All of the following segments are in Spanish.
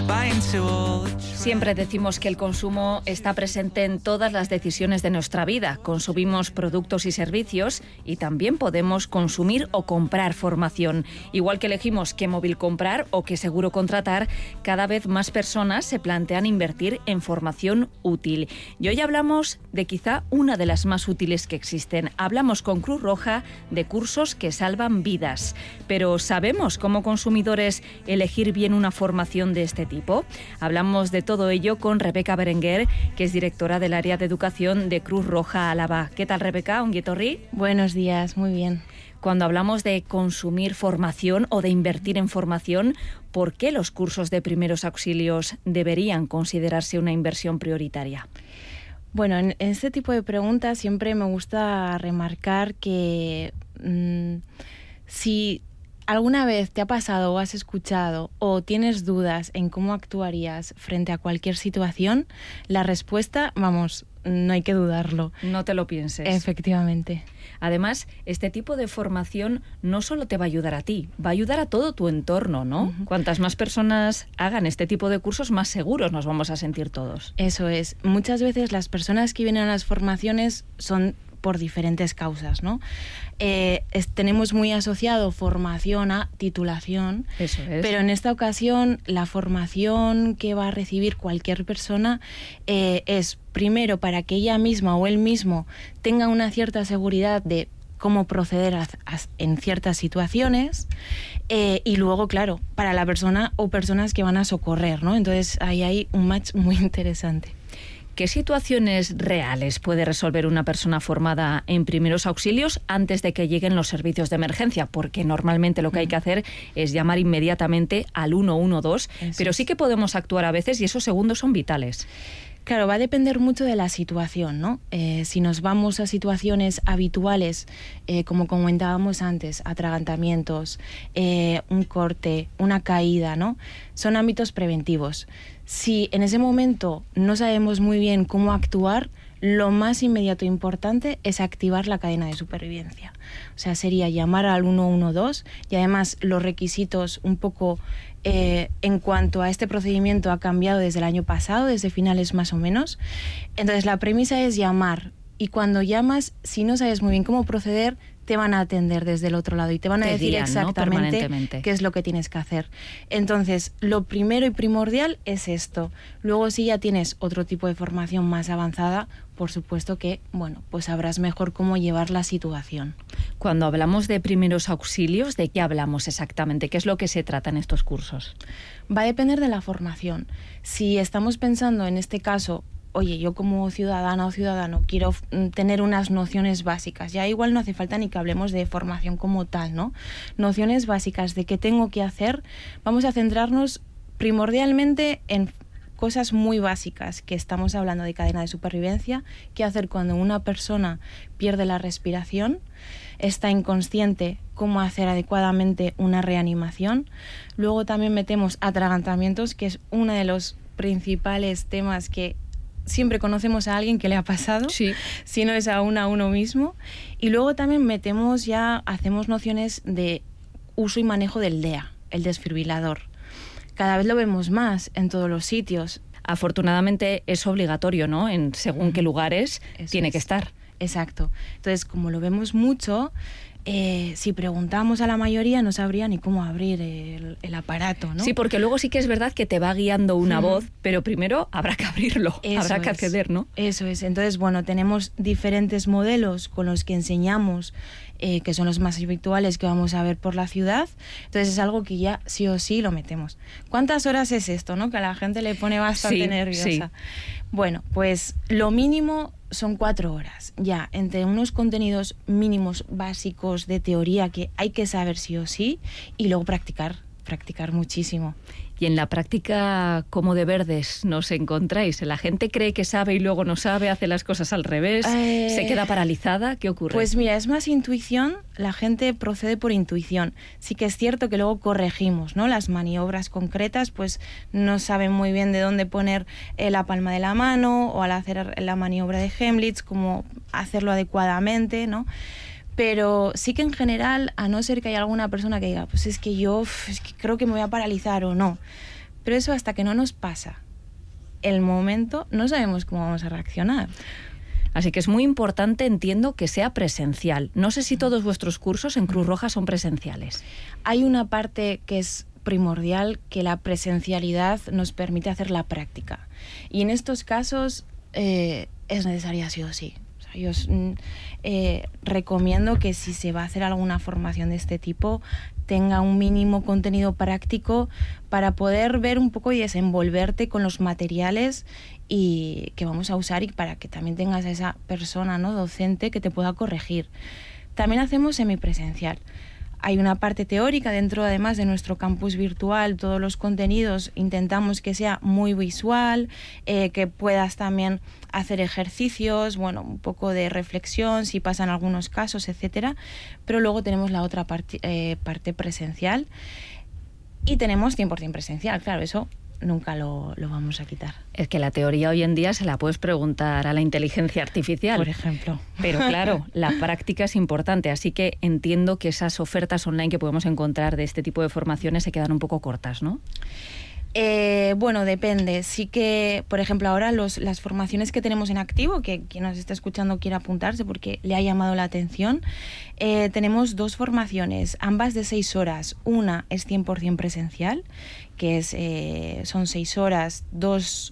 Siempre decimos que el consumo está presente en todas las decisiones de nuestra vida. Consumimos productos y servicios y también podemos consumir o comprar formación. Igual que elegimos qué móvil comprar o qué seguro contratar, cada vez más personas se plantean invertir en formación útil. Y hoy hablamos de quizá una de las más útiles que existen. Hablamos con Cruz Roja de cursos que salvan vidas. Pero ¿sabemos como consumidores elegir bien una formación de este tipo? Hablamos de todo ello con Rebeca Berenguer, que es directora del área de educación de Cruz Roja Álava. ¿Qué tal, Rebeca? ¿Ongi etorri? Buenos días, muy bien. Cuando hablamos de consumir formación o de invertir en formación, ¿por qué los cursos de primeros auxilios deberían considerarse una inversión prioritaria? Bueno, en este tipo de preguntas siempre me gusta remarcar que si alguna vez te ha pasado o has escuchado o tienes dudas en cómo actuarías frente a cualquier situación, la respuesta, vamos, no hay que dudarlo. No te lo pienses. Efectivamente. Además, este tipo de formación no solo te va a ayudar a ti, va a ayudar a todo tu entorno, ¿no? Uh-huh. Cuantas más personas hagan este tipo de cursos, más seguros nos vamos a sentir todos. Eso es. Muchas veces las personas que vienen a las formaciones son por diferentes causas, ¿no? Tenemos muy asociado formación a titulación. Eso es. Pero en esta ocasión la formación que va a recibir cualquier persona es primero para que ella misma o él mismo tenga una cierta seguridad de cómo proceder en ciertas situaciones y luego, claro, para la persona o personas que van a socorrer, ¿no? Entonces ahí hay un match muy interesante. ¿Qué situaciones reales puede resolver una persona formada en primeros auxilios antes de que lleguen los servicios de emergencia? Porque normalmente lo que hay que hacer es llamar inmediatamente al 112, pero sí que podemos actuar a veces y esos segundos son vitales. Claro, va a depender mucho de la situación, ¿no? Si nos vamos a situaciones habituales, como comentábamos antes, atragantamientos, un corte, una caída, ¿no? Son ámbitos preventivos. Si en ese momento no sabemos muy bien cómo actuar, lo más inmediato e importante es activar la cadena de supervivencia. O sea, sería llamar al 112 y además los requisitos un poco en cuanto a este procedimiento ha cambiado desde el año pasado, desde finales más o menos. Entonces la premisa es llamar y cuando llamas, si no sabes muy bien cómo proceder, te van a atender desde el otro lado y te van a decir guían, exactamente, ¿no? qué es lo que tienes que hacer. Entonces, lo primero y primordial es esto. Luego, si ya tienes otro tipo de formación más avanzada, por supuesto que, bueno, pues sabrás mejor cómo llevar la situación. Cuando hablamos de primeros auxilios, ¿de qué hablamos exactamente? ¿Qué es lo que se trata en estos cursos? Va a depender de la formación. Si estamos pensando en este caso, oye, yo como ciudadana o ciudadano quiero tener unas nociones básicas. Ya igual no hace falta ni que hablemos de formación como tal, ¿no? Nociones básicas de qué tengo que hacer. Vamos a centrarnos primordialmente en cosas muy básicas, que estamos hablando de cadena de supervivencia, qué hacer cuando una persona pierde la respiración, está inconsciente, cómo hacer adecuadamente una reanimación. Luego también metemos atragantamientos, que es uno de los principales temas que siempre conocemos a alguien que le ha pasado, sí. Si no es a uno mismo. Y luego también hacemos nociones de uso y manejo del DEA, el desfibrilador. Cada vez lo vemos más en todos los sitios. Afortunadamente es obligatorio, ¿no? Según qué lugares tiene que estar. Exacto. Entonces, como lo vemos mucho, si preguntamos a la mayoría no sabría ni cómo abrir el aparato, ¿no? Sí, porque luego sí que es verdad que te va guiando una voz, pero primero habrá que abrirlo, habrá que acceder, ¿no? Eso es. Entonces, bueno, tenemos diferentes modelos con los que enseñamos, que son los más habituales que vamos a ver por la ciudad. Entonces es algo que ya sí o sí lo metemos. ¿Cuántas horas es esto, no? Que a la gente le pone bastante nerviosa. Sí. Bueno, pues lo mínimo son 4 horas, ya, entre unos contenidos mínimos básicos de teoría que hay que saber sí o sí, y luego practicar muchísimo. Y en la práctica, ¿cómo de verdes nos encontráis? ¿La gente cree que sabe y luego no sabe, hace las cosas al revés, se queda paralizada? ¿Qué ocurre? Pues mira, es más intuición, la gente procede por intuición. Sí que es cierto que luego corregimos, ¿no? Las maniobras concretas, pues no saben muy bien de dónde poner la palma de la mano, o al hacer la maniobra de Heimlich, cómo hacerlo adecuadamente, ¿no? Pero sí que en general, a no ser que haya alguna persona que diga, pues es que yo creo que me voy a paralizar o no, Pero eso hasta que no nos pasa el momento, no sabemos cómo vamos a reaccionar. Así que es muy importante, entiendo, que sea presencial. No sé si todos vuestros cursos en Cruz Roja son presenciales. Hay una parte que es primordial, que la presencialidad nos permite hacer la práctica. Y en estos casos es necesaria sí o sí. Yo recomiendo que si se va a hacer alguna formación de este tipo tenga un mínimo contenido práctico para poder ver un poco y desenvolverte con los materiales y que vamos a usar, y para que también tengas a esa persona, ¿no?, docente, que te pueda corregir. También hacemos semipresencial. Hay una parte teórica dentro, además, de nuestro campus virtual. Todos los contenidos intentamos que sea muy visual, que puedas también hacer ejercicios, bueno, un poco de reflexión si pasan algunos casos, etcétera. Pero luego tenemos la otra parte presencial, y tenemos 100% presencial, claro, eso nunca lo vamos a quitar. Es que la teoría hoy en día se la puedes preguntar a la inteligencia artificial, por ejemplo. Pero claro, la práctica es importante, así que entiendo que esas ofertas online que podemos encontrar de este tipo de formaciones se quedan un poco cortas, ¿no? Bueno, depende. Sí que, por ejemplo, ahora las formaciones que tenemos en activo, que quien nos está escuchando quiera apuntarse porque le ha llamado la atención, tenemos 2 formaciones, ambas de 6 horas. Una es 100% presencial, que son 6 horas, 2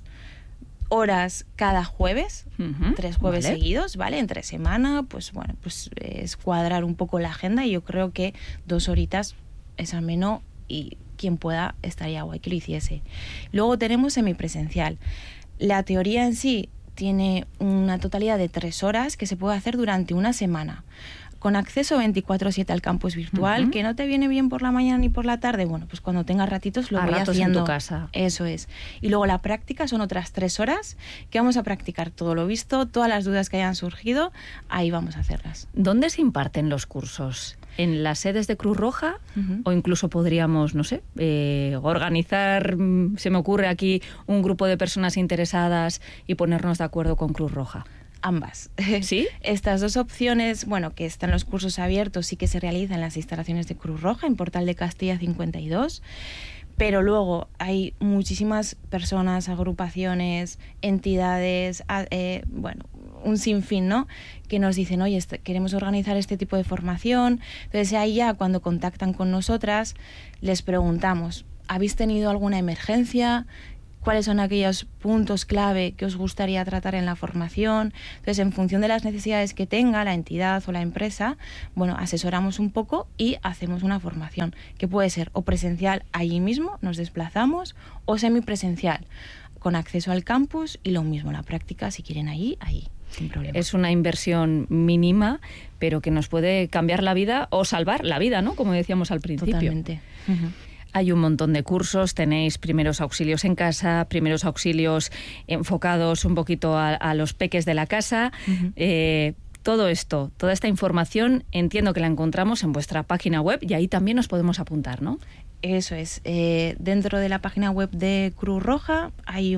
horas cada jueves, 3 jueves seguidos, ¿vale? Entre semana, pues bueno, pues es cuadrar un poco la agenda, y yo creo que 2 horitas es ameno, y quien pueda estaría guay que lo hiciese. Luego tenemos semipresencial. La teoría en sí tiene una totalidad de 3 horas que se puede hacer durante una semana, con acceso 24/7 al campus virtual. Que no te viene bien por la mañana ni por la tarde, bueno, pues cuando tengas ratitos lo voy haciendo en tu casa. Eso es. Y luego la práctica son otras 3 horas que vamos a practicar todo lo visto, todas las dudas que hayan surgido, ahí vamos a hacerlas. ¿Dónde se imparten los cursos? ¿En las sedes de Cruz Roja? O incluso podríamos, no sé, organizar, se me ocurre aquí, un grupo de personas interesadas y ponernos de acuerdo con Cruz Roja. Ambas. ¿Sí? Estas 2 opciones, bueno, que están los cursos abiertos, sí que se realizan en las instalaciones de Cruz Roja, en Portal de Castilla 52, pero luego hay muchísimas personas, agrupaciones, entidades, bueno, un sinfín, ¿no?, que nos dicen, oye, queremos organizar este tipo de formación. Entonces ahí ya, cuando contactan con nosotras, les preguntamos, ¿habéis tenido alguna emergencia? ¿Cuáles son aquellos puntos clave que os gustaría tratar en la formación? Entonces, en función de las necesidades que tenga la entidad o la empresa, bueno, asesoramos un poco y hacemos una formación, que puede ser o presencial allí mismo, nos desplazamos, o semipresencial, con acceso al campus, y lo mismo, la práctica, si quieren allí, sin problema. Es una inversión mínima, pero que nos puede cambiar la vida o salvar la vida, ¿no?, como decíamos al principio. Totalmente. Hay un montón de cursos, tenéis primeros auxilios en casa, primeros auxilios enfocados un poquito a los peques de la casa. Todo esto, toda esta información, entiendo que la encontramos en vuestra página web, y ahí también nos podemos apuntar, ¿no? Eso es. Dentro de la página web de Cruz Roja hay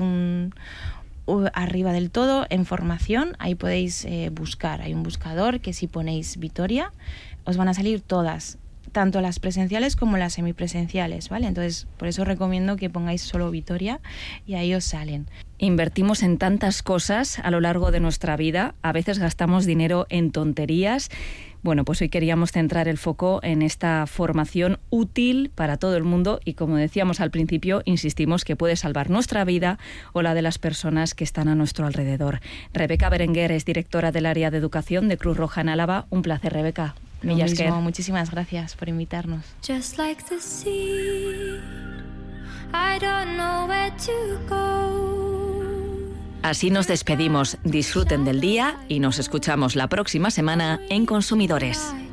arriba del todo, en formación, ahí podéis buscar. Hay un buscador que, si ponéis Vitoria, os van a salir todas, tanto las presenciales como las semipresenciales, ¿vale? Entonces, por eso recomiendo que pongáis solo Vitoria, y ahí os salen. Invertimos en tantas cosas a lo largo de nuestra vida, a veces gastamos dinero en tonterías. Bueno, pues hoy queríamos centrar el foco en esta formación útil para todo el mundo, y como decíamos al principio, insistimos que puede salvar nuestra vida o la de las personas que están a nuestro alrededor. Rebeca Berenguer es directora del área de educación de Cruz Roja en Álava. Un placer, Rebeca. Lo mismo, muchísimas gracias por invitarnos. Just like the sea, I don't know where to go. Así nos despedimos. Disfruten del día y nos escuchamos la próxima semana en Consumidores.